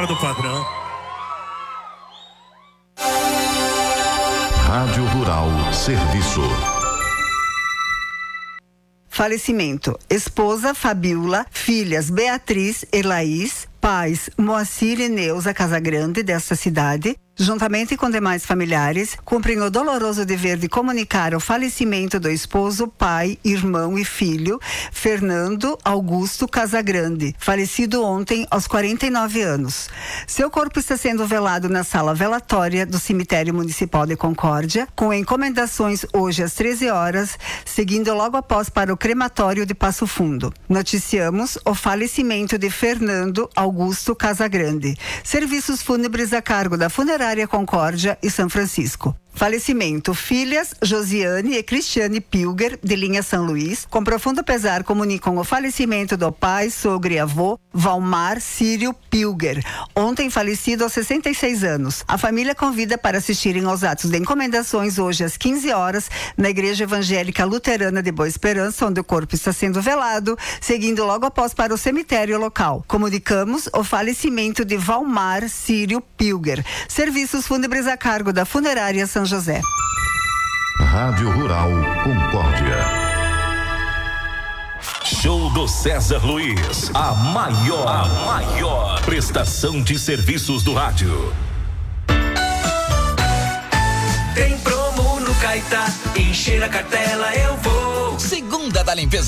fora do padrão. Rádio Rural Serviço. Falecimento: esposa Fabiola, filhas Beatriz e Laís, pais Moacir e Neuza Casagrande, desta cidade, juntamente com demais familiares, cumprem o doloroso dever de comunicar o falecimento do esposo, pai, irmão e filho, Fernando Augusto Casagrande, falecido ontem aos 49 anos. Seu corpo está sendo velado na sala velatória do Cemitério Municipal de Concórdia, com encomendações hoje às 13 horas, seguindo logo após para o crematório de Passo Fundo. Noticiamos o falecimento de Fernando Augusto Casagrande. Serviços fúnebres a cargo da Funerária Concórdia e São Francisco. Falecimento: filhas Josiane e Cristiane Pilger, de linha São Luís, com profundo pesar comunicam o falecimento do pai, sogro e avô Valmar Círio Pilger, ontem falecido aos 66 anos. A família convida para assistirem aos atos de encomendações hoje às 15 horas na Igreja Evangélica Luterana de Boa Esperança, onde o corpo está sendo velado, seguindo logo após para o cemitério local. Comunicamos o falecimento de Valmar Círio Pilger. Serviços fúnebres a cargo da Funerária São José. Rádio Rural Concórdia. Show do César Luiz, a maior prestação de serviços do rádio. Tem promo no Caetá, encher a cartela eu vou. Segunda da limpeza